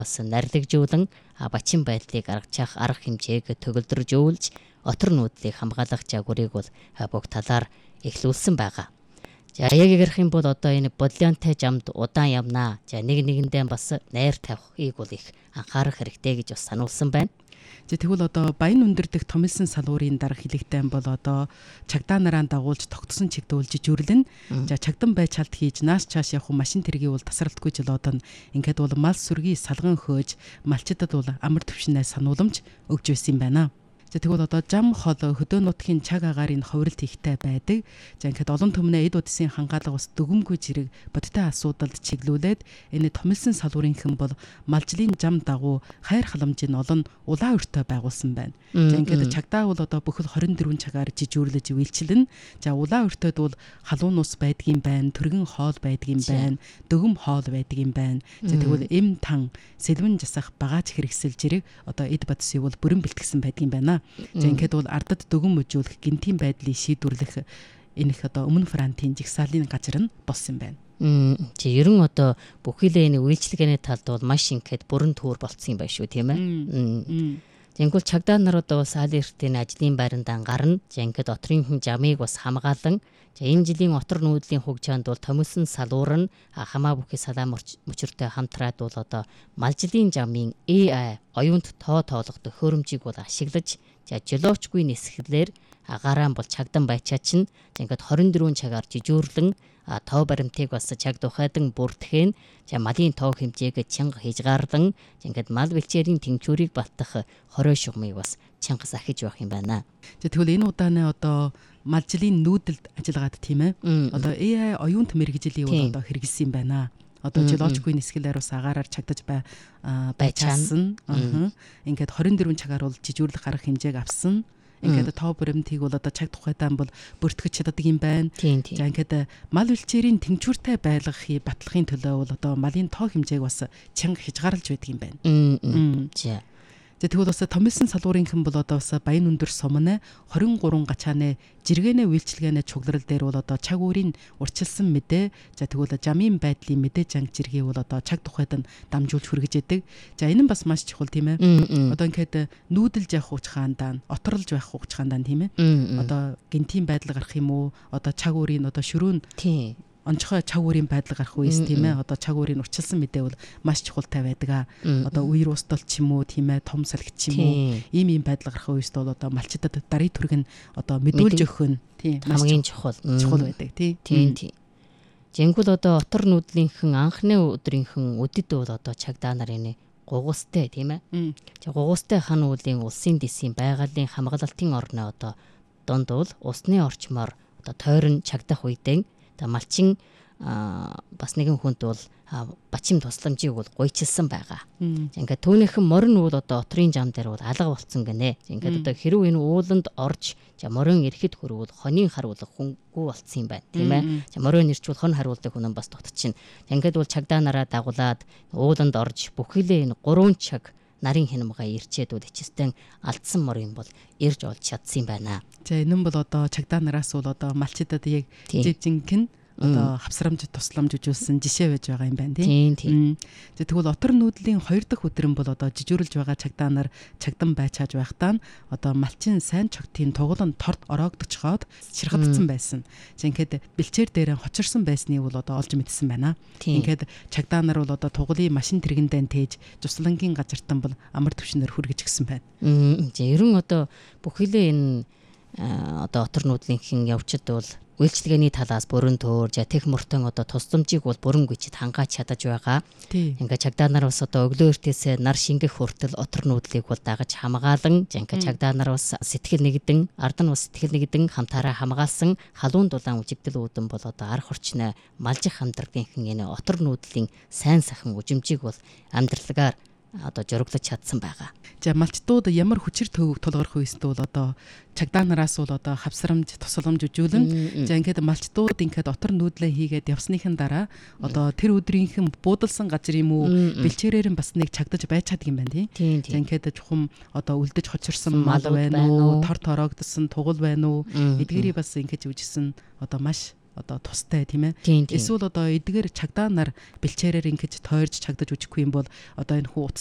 бас нарлагжуулан бачин байдлыг аргачих арга хэмжээг төгөлдржүүлж отор нүүдлийг хамгаалах загварыг бол бүх талаар эхлүүлсэн байгаа. За яг ярих юм бол одоо энэ бодлионтой жамд удаан явнаа. За нэг нэгэндээ бас найр тавихыг бол их анхаарах хэрэгтэй гэж бас сануулсан байна. Тэгвэл одоо баян өндөрдөх томилсон салуурын дарга хилэгтэй бол одоо чагдаа нараа дагуулж тогтсон чигдүүлж жирлэн за чагдан байчаалт хийж нааш чааш явах машин тэргийг бол тасралтгүй жил одоо ингээд бол мал сүргийг салган хөөж малчидад бол амар төвшнээ санууламж өгж байсан юм байна. Тэгвэл одоо жам хол хөдөө нутгийн чаг агаарын ховролт ихтэй байдаг. За ингээд олон түмнээ эд удсын хангаалга бас дүгмгүй зэрэг бодтой асуудалд чиглүүлээд энэ томилсон салуурын хэн бол малжлын жам дагуу хайр халамжийн олон улаан өртөө байгуулсан байна. За ингээд чагдаа бол одоо бүхэл 24 цагаар жижүүрлэж үйлчлэн. За улаан өртөөд бол халуун ус байдгийн байна, түргэн хоол байдгийн байна, дөгөм хоол байдгийн байна. За тэгвэл эм тан сэлвэн жасах багаач хэрэгсэл жирэг одоо эд бодсыг бол бүрэн бэлтгэсэн байдгийн байна. За ингээд бол ардад дөгөн мөжүүлэх гинтийн байдлыг шийдвэрлэх энэ их одоо өмнө Франтын жигсаалын газар нь болсон байна. Ерөн одоо бүхэлээ энэ үйлчлэгээний талд бол маш ингээд бүрэн төвөр болцсон юм байна шүү, тийм ээ. Тэнгүүл чагдаа нар одоо бас аль эртний ажлын байрандаа гарна. За ингээд отрын хүн жамыг бас хамгаалan. За энэ жилийн отор нүүдлийн хугацаанд бол томилсон салуур нь хамаа бүхий салаам мөчөртэй хамтраад бол одоо малжлын жамын AI оюунд тоологох төхөөрөмжийг бол ашиглаж за жолоочгүй нисгэлээр агараан бол чагдан байчаа чинь ингээд 24 цагаар жижүүрлэн тоо баримтыг бас чаг тухайдан бүртгэн за малын тоо хэмжээг чанга хязгаарлан ингээд мал бэлчээрийн тэнцвэрийг балтах хорой шугамыг бас чанга сахиж байх юм байна. Тэгвэл энэ удааны одоо малжлын нүүдэлд ажиллагаад тийм ээ. Одоо AI оюунт мэргэжлийн бол одоо хэрэгэлсэн юм байна. Одоо жолоочгүй нисгэлээр бас агаараар чагдаж байчаасан. Ингээд 24 цагаар бол жижүүрлэх арга хэмжээг авсан. Ингээд тоо баримтыг бол одоо чаг тухайдаа бол бүртгэж чаддаг юм байна. За ингээд мал үлчээрийн тэнцвэртэй байлгахыг батлахын төлөө бол одоо малын тоо хэмжээг бас чанга хязгаарлаж байдаг юм байна. Тэгвэл бас томилсон салуурын хэн бол одоо бас баян өндөр сумнаа 23 гачааны жиргэнэ үйлчилгээнэ чугларал дээр бол одоо чаг өөрийн урчилсан мэдээ за тэгвэл жамын байдлын мэдээ жанг жиргээ бол одоо чаг тухайд нь дамжуулж хүргэж яадаг. За энэ нь бас маш чухал тийм ээ. Одоо ингээд нүүдэлж явах хугацаанд оторлж байх хугацаанд тийм ээ. Одоо гинтийн байдал гарах юм уу? Одоо чаг өөрийн одоо шөрүүн онцгой чаг өөрийн байдал гарах үеэс тийм ээ. Одоо чаг өөрийн урчилсан мэдээ бол маш чухалтай байдаг. Одоо үер устал ч юм уу тийм ээ, том салхи ч юм уу ийм байдал гарах үеэс бол одоо малчидад дарыг түргэн одоо мэдүүлж өгөх нь тийм хамгийн чухал байдаг тийм. Жингүүл одоо отор нүүдлийнхэн анхны өдрийнхэн өдөд бол одоо чагдаа нарын гугустай тийм ээ. Гугустай хан уулын улсын дэсийн байгалийн хамгаалалтын орны одоо донд бол усны орчмоор одоо тойрон чагдах үедээ малчин бас нэгэн хүнд бол бачим тусламжийг бол гуйчилсан байгаа. Ингээд түүнийхэн морин уул одоо отрын жам дээр бол алга болцсон гинэ. Ингээд одоо хэрв энэ ууланд орж морин ирэхэд хүрвэл хонийн харуулах хүнгүй болцсон юм байна. Тийм ээ. Морин ирчвэл хон харуулдаг хүн бас тогтчихно. Ингээд бол чагдаа нараа дагуулад ууланд орж бүхэлээ энэ 3 цаг нарын хянамгаа ирчээд үл ичстэн алдсан морин бол ирж олж чадсан юм байна. За энэ нь бол одоо чагдаа нараас бол одоо малчидад яг жижигхэн одоо хавсрамж тусламж үзүүлсэн жишээ байж байгаа юм байна тийм. Тэгвэл отор нүүдлийн 2 дахь өдрөн бол одоо жижүүрлж байгаа чагдаа нар чагдан байчааж байхдаа одоо малчин сайн чогтын тугуулан торд ороогдчиход ширхагдсан байсан. Ингээд бэлчээр дээр хочирсон байсныг бол одоо олж мэдсэн байна. Ингээд чагдаа нар бол одоо тугуулын машин тэргэндээ тээж туслангийн газартан бол амар төвшнөр хүргэж гисэн байна. Ерөн одоо бүхэлээ энэ одоо отор нүүдлийнхэн явчид бол үйлчлэгээний талаас бүрэн төөр тех мөртөн одоо тусламжийг бол бүрэн гүйчэд хангааж чадаж байгаа. Ингээд чагдаа нар бас одоо өглөө эртээс нар шингэх хүртэл отор нүүдлийг бол дагаж хамгаалan ингээд чагдаа нар бас сэтгэл нэгдэн ард нь бас сэтгэл нэгдэн хамтаараа хамгаалсан халуун дулаан үжигдэл үүдэн бол одоо арх орчны малжих хамдлагынхэн энэ отор нүүдлийн сайн сайхан үжимжийг бол амьдралгаар одоо жураглаж чадсан байгаа. За малчдууд ямар хүчээр тулгарх үеэст бол одоо чагдаа нараас бол одоо хавсрамж тусламж үзүүлэн за ингээд малчдууд ингээд отор нүүдлээ хийгээд явсныхын дараа одоо тэр өдрийнхэн буудалсан газар юм уу бэлчээрээр нь бас нэг чагдаж байж чаддаг юм байна тийм. За ингээд чухам одоо үлдэж хочирсан мал байна уу, тор тороогдсон тугал байна уу эдгээрийг бас ингээд үжсэн одоо маш одоо тустай тийм ээ. Эсвэл одоо эдгээр чагдаа нар бэлчээрээр ингэж тойрж чагдаж үжихгүй юм бол одоо энэ хүү